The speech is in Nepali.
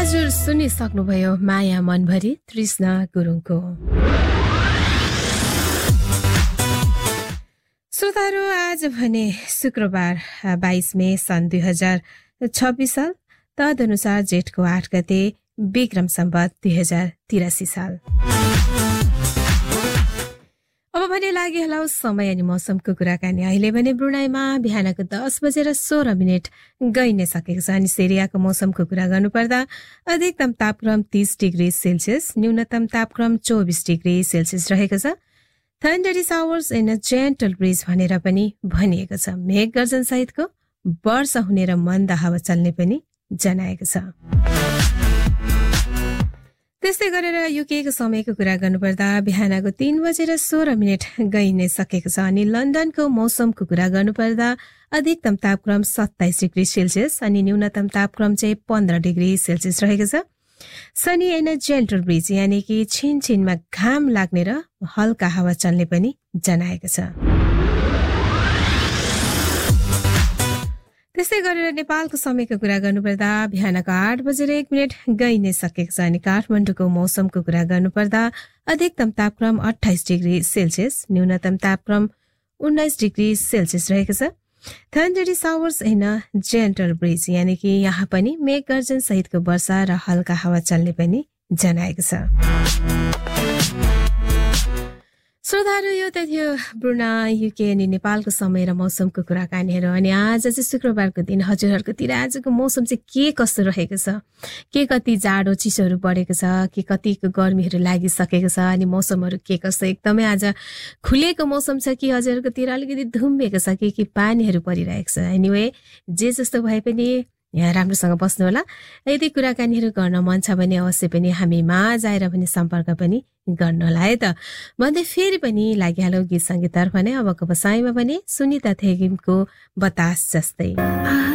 हजुर सुनिसक्नुभयो माया मनभरी तृष्णा गुरुङको। श्रोताहरू, आज भने शुक्रबार 22 मे सन् 2026 साल, तदनुसार जेठको 8 गते, विक्रम सम्वत 2083 साल। अब भने लागि हलाउ समय अनि मौसमको कुराकानी। अहिले भने ब्रुनाईमा बिहानको 10:16 गइने सकेको छ। अनि सिरियाको मौसमको कुरा गर्नुपर्दा अधिकतम तापक्रम 30 डिग्री सेल्सियस, न्यूनतम तापक्रम 24 डिग्री सेल्सियस रहेको छ। थन्डरी showers in a gentle bridge भनेर पनि भनिएको छ। मेघ गर्जन सहितको वर्षा हुने र मन्द हावा चल्ने पनि जनाएको छ। त्यस्तै गरेर युकेको समयको कुरा गर्नुपर्दा बिहानको 3:16 गइने सकेको छ। अनि लन्डनको मौसमको कुरा गर्नुपर्दा अधिकतम तापक्रम 27 डिग्री सेल्सियस अनि न्यूनतम तापक्रम चाहिँ 15 डिग्री सेल्सियस रहेको छ। सनी एन जेन्टल ब्रिज यानि कि छिनछिनमा घाम लाग्ने र हल्का हावा चल्ने पनि जनाएको छ। त्यस्तै गरेर नेपालको समयको कुरा गर्नुपर्दा बिहानको 8:01 गइने सकेको छ। अनि काठमाडौँको मौसमको कुरा गर्नुपर्दा अधिकतम तापक्रम 28 डिग्री सेल्सियस, न्यूनतम तापक्रम 19 डिग्री सेल्सियस रहेको छ। थन्डरी showers in a gentle bridge यानि कि यहाँ पनि मेघ गर्जन सहितको वर्षा र हल्का हावा चल्ने पनि जनाएको छ। श्रोताहरू, यो त थियो ब्रुनाई, युके अनि नेपालको समय र मौसमको कुराकानीहरू। अनि आज चाहिँ शुक्रबारको दिन हजुरहरूकोतिर आजको मौसम चाहिँ के कस्तो रहेको छ, के कति जाडो चिसोहरू बढेको छ, के कतिको गर्मीहरू लागिसकेको छ, अनि मौसमहरू के कस्तो, एकदमै आज खुलेको मौसम छ कि हजुरहरूकोतिर अलिकति धुम्बिएको छ कि पानीहरू परिरहेको छ। एनिवे जे जस्तो भए पनि यहाँ राम्रोसँग बस्नु होला। यदि कुराकानीहरू गर्न मन छ भने अवश्य पनि हामी माझ आएर पनि सम्पर्क पनि गर्नु होला है त। भन्दै फेरि पनि लागिहालौ गीत सङ्गीततर्फ नै। अबको बसाइमा भने सुनिता थेगिमको बतास जस्तै।